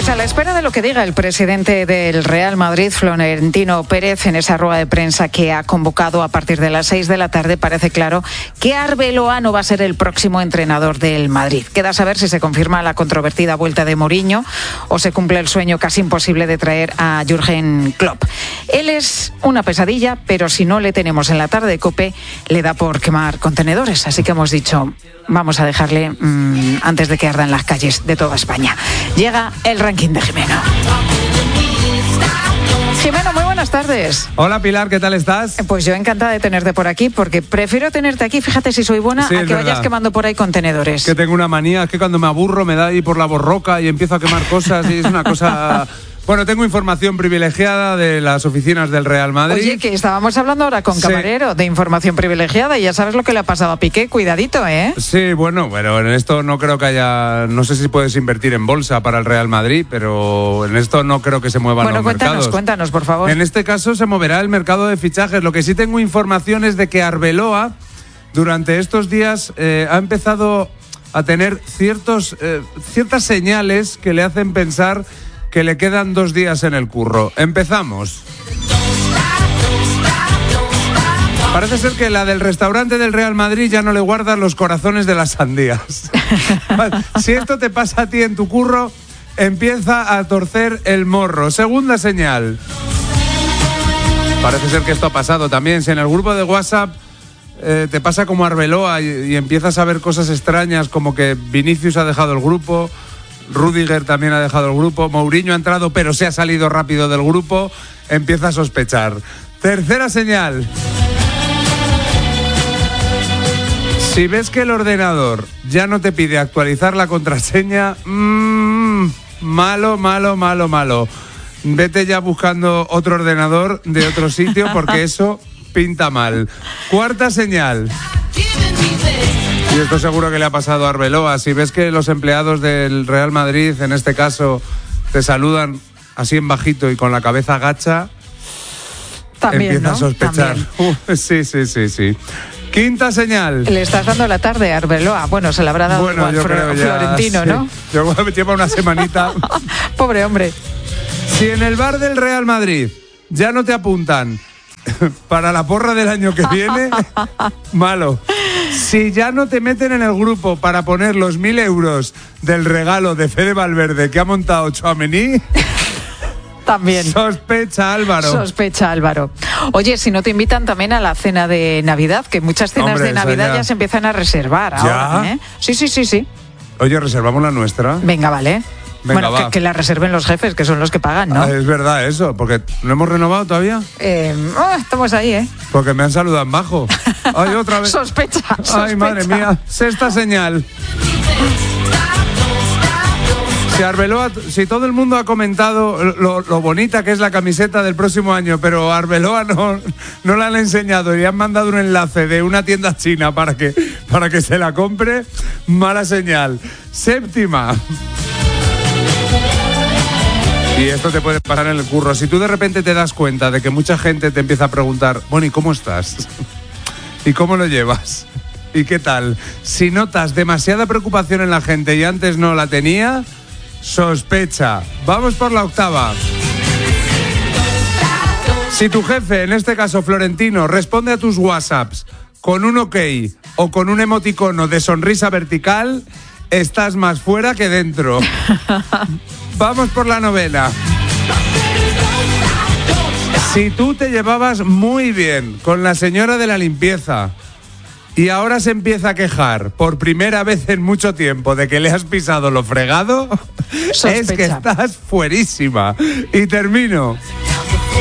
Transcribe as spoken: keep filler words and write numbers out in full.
Pues a la espera de lo que diga el presidente del Real Madrid, Florentino Pérez, en esa rueda de prensa que ha convocado a partir de las seis de la tarde, parece claro que Arbeloa no va a ser el próximo entrenador del Madrid. Queda saber si se confirma la controvertida vuelta de Mourinho o se cumple el sueño casi imposible de traer a Jürgen Klopp. Él es una pesadilla, pero si no le tenemos en la tarde de COPE, le da por quemar contenedores. Así que hemos dicho, vamos a dejarle mmm, antes de que ardan las calles de toda España. Llega el ranking de Jimeno. Jimeno, muy buenas tardes. Hola Pilar, ¿qué tal estás? Pues yo encantada de tenerte por aquí, porque prefiero tenerte aquí, fíjate si soy buena, sí, a que verdad. vayas quemando por ahí contenedores. Que tengo una manía, es que cuando me aburro me da ahí por la borroca y empiezo a quemar cosas y es una cosa... Bueno, tengo información privilegiada de las oficinas del Real Madrid. Oye, que estábamos hablando ahora con sí. Camarero de información privilegiada y ya sabes lo que le ha pasado a Piqué, cuidadito, ¿eh? Sí, bueno, pero en esto no creo que haya... No sé si puedes invertir en bolsa para el Real Madrid, pero en esto no creo que se muevan bueno, los cuéntanos, mercados. cuéntanos, por favor. En este caso se moverá el mercado de fichajes. Lo que sí tengo información es de que Arbeloa, durante estos días, eh, ha empezado a tener ciertos, eh, ciertas señales que le hacen pensar que le quedan dos días en el curro. Empezamos. Parece ser que la del restaurante del Real Madrid ya no le guarda los corazones de las sandías. Si esto te pasa a ti en tu curro, empieza a torcer el morro. Segunda señal. Parece ser que esto ha pasado también. Si en el grupo de WhatsApp eh, te pasa como Arbeloa y, y empiezas a ver cosas extrañas como que Vinicius ha dejado el grupo, Rüdiger también ha dejado el grupo, Mourinho ha entrado pero se ha salido rápido del grupo, empieza a sospechar. Tercera señal. Si ves que el ordenador ya no te pide actualizar la contraseña, mmm, malo, malo, malo, malo. Vete ya buscando otro ordenador de otro sitio porque eso pinta mal. Cuarta señal. Y esto seguro que le ha pasado a Arbeloa. Si ves que los empleados del Real Madrid, en este caso, te saludan así en bajito y con la cabeza agacha, también, empieza ¿no? a sospechar. Uh, sí, sí, sí, sí. Quinta señal. Le estás dando la tarde a Arbeloa. Bueno, se la habrá dado bueno, igual yo Fro- creo ya, Florentino, sí. ¿no? Yo me llevo una semanita. Pobre hombre. Si en el bar del Real Madrid ya no te apuntan para la porra del año que viene, malo. Si ya no te meten en el grupo para poner los mil euros del regalo de Fede Valverde que ha montado Tchouaméni, también. Sospecha Álvaro. Sospecha Álvaro. Oye, si no te invitan también a la cena de Navidad, que muchas cenas Hombre, de Navidad ya... ya se empiezan a reservar ¿Ya? ahora, ¿eh? Sí, sí, sí, sí. Oye, reservamos la nuestra. Venga, vale. Venga, bueno, que, que la reserven los jefes, que son los que pagan, ¿no? Ah, es verdad eso, porque ¿no hemos renovado todavía? Eh, oh, estamos ahí, ¿eh? Porque me han saludado en bajo. Ay, otra vez. Sospecha, sospecha. Ay, madre mía. Sexta señal. Si Arbeloa, si todo el mundo ha comentado lo, lo bonita que es la camiseta del próximo año, pero Arbeloa no, no la han enseñado y han mandado un enlace de una tienda china para que, para que se la compre, mala señal. Séptima. Y esto te puede pasar en el curro. Si tú de repente te das cuenta de que mucha gente te empieza a preguntar, bueno, ¿y cómo estás? ¿Y cómo lo llevas? ¿Y qué tal? Si notas demasiada preocupación en la gente y antes no la tenía, sospecha. Vamos por la octava. Si tu jefe, en este caso Florentino, responde a tus WhatsApps con un ok o con un emoticono de sonrisa vertical, estás más fuera que dentro. Vamos por la novena. Si tú te llevabas muy bien con la señora de la limpieza y ahora se empieza a quejar por primera vez en mucho tiempo de que le has pisado lo fregado, sospecha. Es que estás fuerísima. Y termino.